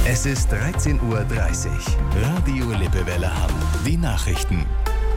Es ist 13:30 Uhr. Radio Lippewelle Hamm. Die Nachrichten.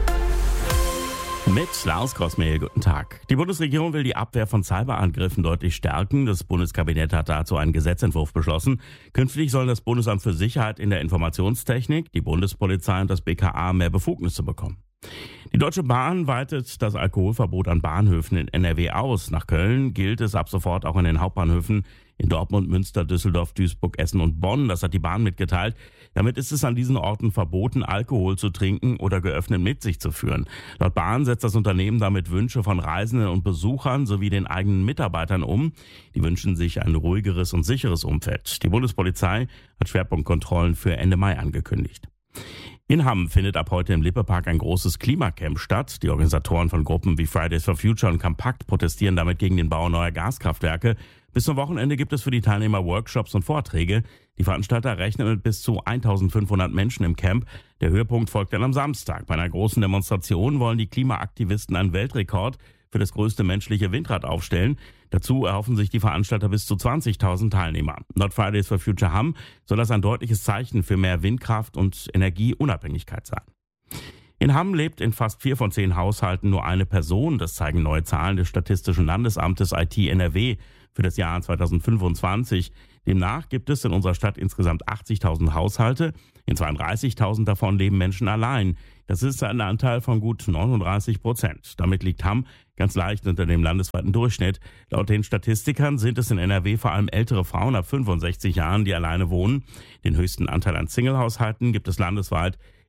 Mit Lars Grossmehl, guten Tag. Die Bundesregierung will die Abwehr von Cyberangriffen deutlich stärken. Das Bundeskabinett hat dazu einen Gesetzentwurf beschlossen. Künftig sollen das Bundesamt für Sicherheit in der Informationstechnik, die Bundespolizei und das BKA mehr Befugnisse bekommen. Die Deutsche Bahn weitet das Alkoholverbot an Bahnhöfen in NRW aus. Nach Köln gilt es ab sofort auch in den Hauptbahnhöfen in Dortmund, Münster, Düsseldorf, Duisburg, Essen und Bonn. Das hat die Bahn mitgeteilt. Damit ist es an diesen Orten verboten, Alkohol zu trinken oder geöffnet mit sich zu führen. Laut Bahn setzt das Unternehmen damit Wünsche von Reisenden und Besuchern sowie den eigenen Mitarbeitern um. Die wünschen sich ein ruhigeres und sicheres Umfeld. Die Bundespolizei hat Schwerpunktkontrollen für Ende Mai angekündigt. In Hamm findet ab heute im Lippe-Park ein großes Klimacamp statt. Die Organisatoren von Gruppen wie Fridays for Future und Compact protestieren damit gegen den Bau neuer Gaskraftwerke. Bis zum Wochenende gibt es für die Teilnehmer Workshops und Vorträge. Die Veranstalter rechnen mit bis zu 1500 Menschen im Camp. Der Höhepunkt folgt dann am Samstag. Bei einer großen Demonstration wollen die Klimaaktivisten einen Weltrekord für das größte menschliche Windrad aufstellen. Dazu erhoffen sich die Veranstalter bis zu 20.000 Teilnehmer. Laut Fridays for Future Hamm soll das ein deutliches Zeichen für mehr Windkraft und Energieunabhängigkeit sein. In Hamm lebt in fast 4 von 10 Haushalten nur eine Person. Das zeigen neue Zahlen des Statistischen Landesamtes IT NRW für das Jahr 2025. Demnach gibt es in unserer Stadt insgesamt 80.000 Haushalte. In 32.000 davon leben Menschen allein. Das ist ein Anteil von gut 39%. Damit liegt Hamm ganz leicht unter dem landesweiten Durchschnitt. Laut den Statistikern sind es in NRW vor allem ältere Frauen ab 65 Jahren, die alleine wohnen. Den höchsten Anteil an Single-Haushalten gibt es landesweit